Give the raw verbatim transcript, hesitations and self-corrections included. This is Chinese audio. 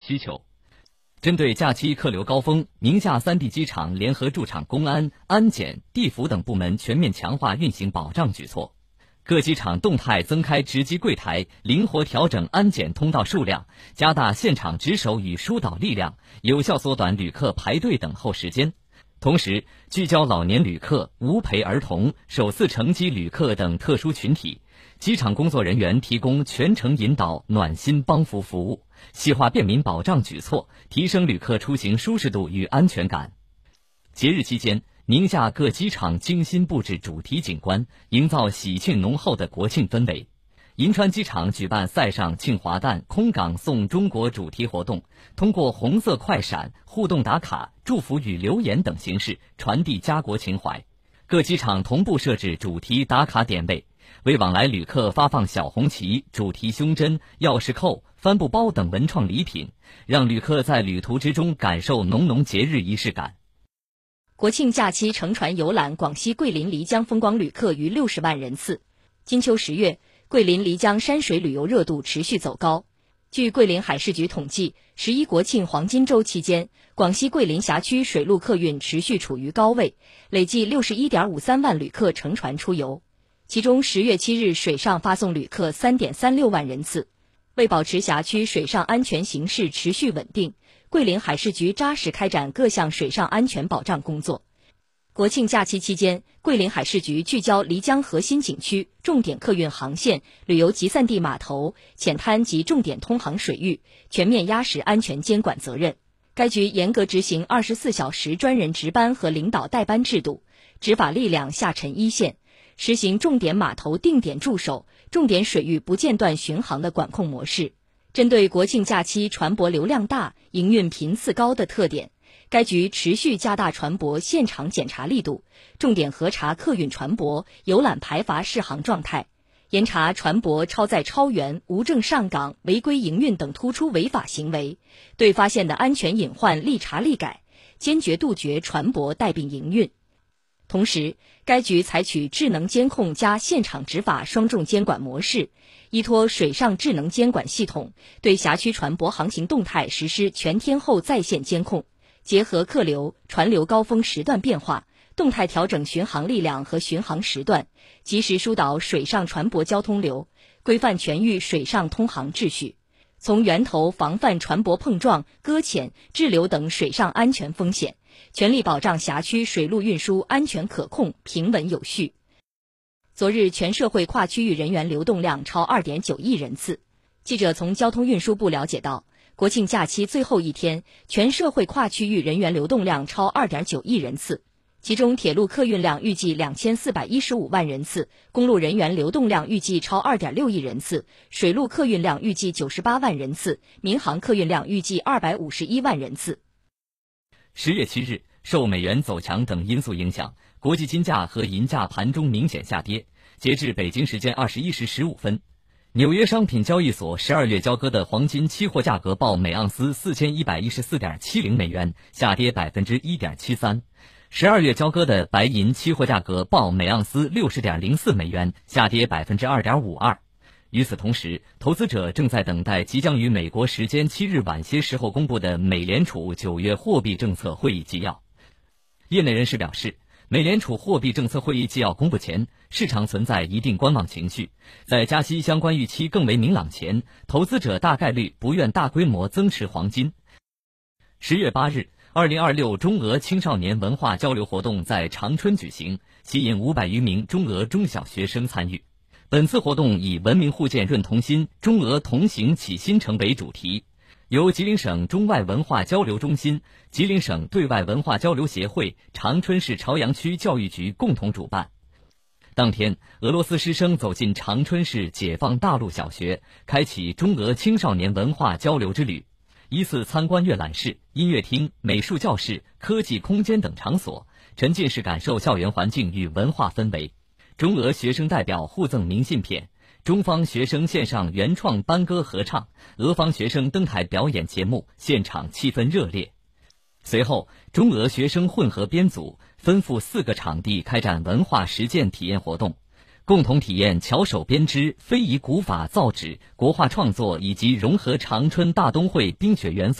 需求。针对假期客流高峰，宁夏三地机场联合驻场公安、安检、地服等部门全面强化运行保障举措。各机场动态增开值机柜台，灵活调整安检通道数量，加大现场值守与疏导力量，有效缩短旅客排队等候时间。同时，聚焦老年旅客、无陪儿童、首次乘机旅客等特殊群体，机场工作人员提供全程引导、暖心帮扶服务，细化便民保障举措，提升旅客出行舒适度与安全感。节日期间，宁夏各机场精心布置主题景观，营造喜庆浓厚的国庆氛围。银川机场举办塞上庆华诞、空港送中国主题活动，通过红色快闪、互动打卡、祝福语留言等形式传递家国情怀。各机场同步设置主题打卡点位，为往来旅客发放小红旗、主题胸针、钥匙扣、帆布包等文创礼品，让旅客在旅途之中感受浓浓节日仪式感。 国庆假期乘船游览广西桂林漓江风光旅客逾六十万人次。金秋十月，桂林漓江山水旅游热度持续走高。据桂林海事局统计，十一国庆黄金周期间，广西桂林辖区水陆客运持续处于高位，累计 六十一点五三万旅客乘船出游。其中十月七日水上发送旅客 三点三六万人次。为保持辖区水上安全形势持续稳定，桂林海事局扎实开展各项水上安全保障工作。国庆假期期间，桂林海事局聚焦漓江核心景区、重点客运航线、旅游集散地码头、浅滩及重点通航水域，全面压实安全监管责任。该局严格执行二十四小时专人值班和领导带班制度，执法力量下沉一线，实行重点码头定点驻守、重点水域不间断巡航的管控模式。针对国庆假期船舶流量大、营运频次高的特点，该局持续加大船舶现场检查力度，重点核查客运船舶游览排筏试航状态，严查船舶超载超员、无证上岗、违规营运等突出违法行为，对发现的安全隐患立查立改，坚决杜绝船舶带病营运。同时，该局采取智能监控加现场执法双重监管模式，依托水上智能监管系统，对辖区船舶航行动态实施全天候在线监控，结合客流、船流高峰时段变化，动态调整巡航力量和巡航时段，及时疏导水上船舶交通流，规范全域水上通航秩序，从源头防范船舶碰撞、搁浅、滞留等水上安全风险，全力保障辖区水陆运输安全可控、平稳有序。昨日全社会跨区域人员流动量超 二点九亿人次。记者从交通运输部了解到，国庆假期最后一天，全社会跨区域人员流动量超 二点九亿人次，其中铁路客运量预计两千四百一十五万人次，公路人员流动量预计超 二点六亿人次，水陆客运量预计九十八万人次，民航客运量预计二百五十一万人次。 十月七日，受美元走强等因素影响，国际金价和银价盘中明显下跌。截至北京时间二十一时十五分，纽约商品交易所十二月交割的黄金期货价格报每盎司四千一百一十四点七零美元，下跌百分之一点七三。十二月交割的白银期货价格报每盎司六十点零四美元，下跌百分之二点五二。与此同时，投资者正在等待即将于美国时间七日晚些时候公布的美联储九月货币政策会议纪要。业内人士表示，美联储货币政策会议纪要公布前，市场存在一定观望情绪，在加息相关预期更为明朗前，投资者大概率不愿大规模增持黄金。十月八日，二零二六中俄青少年文化交流活动在长春举行，吸引五百余名中俄中小学生参与。本次活动以文明互鉴润同心，中俄同行启新城为主题，由吉林省中外文化交流中心、吉林省对外文化交流协会、长春市朝阳区教育局共同主办。当天，俄罗斯师生走进长春市解放大路小学，开启中俄青少年文化交流之旅。依次参观阅览室、音乐厅、美术教室、科技空间等场所，沉浸式感受校园环境与文化氛围。中俄学生代表互赠明信片，中方学生献上原创班歌合唱，俄方学生登台表演节目，现场气氛热烈。随后，中俄学生混合编组分赴四个场地开展文化实践体验活动，共同体验巧手编织、非遗古法造纸、国画创作以及融合长春大冬会冰雪元素